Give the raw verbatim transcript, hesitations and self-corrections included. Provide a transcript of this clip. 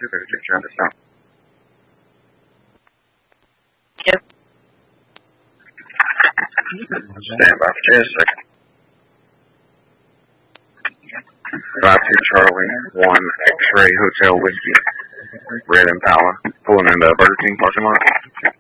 thirty-six, you understand? Yes. Stand by for just a second. five two Charlie, one X-Ray Hotel Whiskey, Red Impala, pulling in the Burger King parking lot.